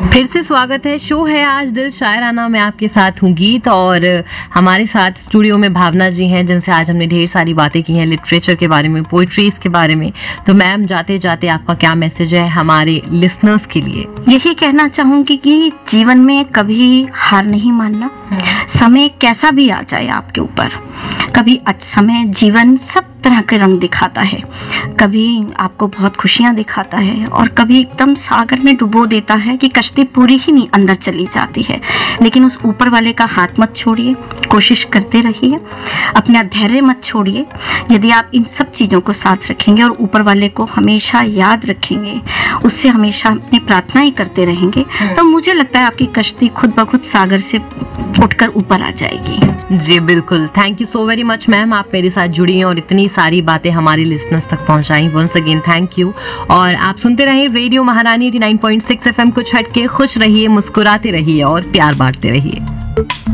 फिर से स्वागत है। शो है आज दिल शायराना, मैं आपके साथ हूँ गीत, और हमारे साथ स्टूडियो में भावना जी हैं, जिनसे आज हमने ढेर सारी बातें की हैं लिटरेचर के बारे में, पोइट्रीज के बारे में। तो मैम, जाते जाते आपका क्या मैसेज है हमारे लिसनर्स के लिए? यही कहना चाहूंगी कि जीवन में कभी हार नहीं मानना। समय कैसा भी आ जाए आपके ऊपर, कभी समय जीवन सब तरह के रंग दिखाता है। कभी आपको बहुत खुशियां दिखाता है और कभी एकदम सागर में डुबो देता है कि कश्ती पूरी ही नहीं अंदर चली जाती है। लेकिन उस ऊपर वाले का हाथ मत छोड़िए, कोशिश करते रहिए, अपना धैर्य मत छोड़िए। यदि आप इन सब चीज़ों को साथ रखेंगे और ऊपर वाले को हमेशा याद रखेंगे, उससे हमेशा अपनी प्रार्थनाएं करते रहेंगे, तो मुझे लगता है आपकी कश्ती खुद ब खुद सागर से उठकर ऊपर आ जाएगी। जी बिल्कुल। Thank you so very much ma'am, आप मेरे साथ जुड़ी हैं और इतनी सारी बातें हमारे लिसनर्स तक पहुंचाई। Once again thank you. और आप सुनते रहिए रेडियो महारानी 89.6 FM। कुछ हटके खुश रहिए, मुस्कुराते रहिए और प्यार बांटते रहिए।